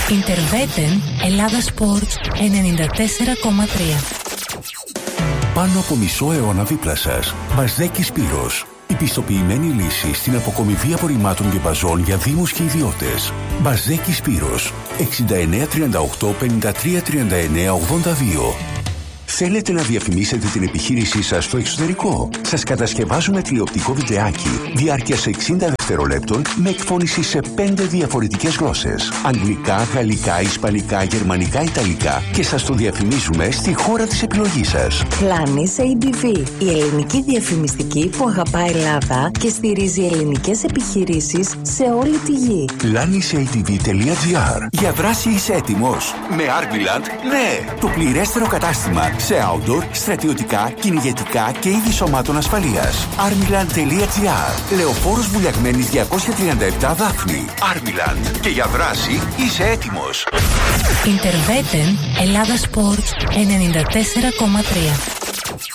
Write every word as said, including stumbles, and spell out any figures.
Ιντερβέτεν Ελλάδα Sports ενενήντα τέσσερα κόμμα τρία. Πάνω από μισό αιώνα δίπλα σας. Μπαζδέκη Σπύρος. Η πιστοποιημένη λύση στην αποκομιδή απορριμμάτων και μπαζών για δήμους και ιδιώτες. Μπαζδέκη Σπύρος. εξήντα εννέα τριάντα οκτώ πενήντα τρία τριάντα εννέα ογδόντα δύο. Θέλετε να διαφημίσετε την επιχείρησή σας στο εξωτερικό? Σας κατασκευάζουμε τηλεοπτικό βιντεάκι διάρκειας εξήντα δευτερολέπτων με εκφώνηση σε πέντε διαφορετικές γλώσσες. Αγγλικά, γαλλικά, ισπανικά, γερμανικά, ιταλικά και σας το διαφημίζουμε στη χώρα της επιλογής σας. Planis έι ντι βι, η ελληνική διαφημιστική που αγαπάει Ελλάδα και στηρίζει ελληνικές επιχειρήσεις σε όλη τη γη. planis έι ντι βι τελεία τζι άρ. Για δράση είσαι έτοιμος? Με Armiland, ναι! Το πληρέστερο κατάστημα σε outdoor, στρατιωτικά, κυνηγετικά και είδη σωμάτων ασφαλείας. armiland τελεία τζι άρ. Λεωφόρος Βουλιαγμένης διακόσια τριάντα επτά Δάφνη. Armiland. Και για δράση είσαι έτοιμος. Ιντερβέτεν Ελλάδα Sports ενενήντα τέσσερα κόμμα τρία.